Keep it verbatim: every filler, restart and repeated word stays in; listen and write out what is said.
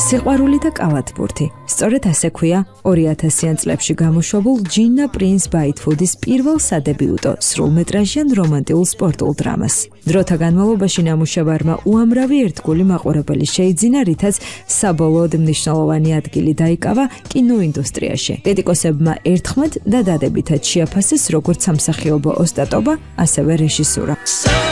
სიყვარული და კალათბურთი. სწორედ ასე ქვია ორი ათასიან წლებში გამოშვებულ ჯინა პრინს ბაითფუდის პირველ სადებიუტო სრულმეტრაჟიან რომანტიულ სპორტულ დრამას. დროთა განმავლობაში ნამუშევარმა უამრავი ერთგული მაყურებელი შეიძინა, რითაც საბოლოოდ მნიშვნელოვანი ადგილი დაიკავა კინოინდუსტრიაში. კრიტიკოსებმა ერთხმად და დადებითად შეაფასეს როგორც სამსახიობო ოსტატობა, ასევე რეჟისურა.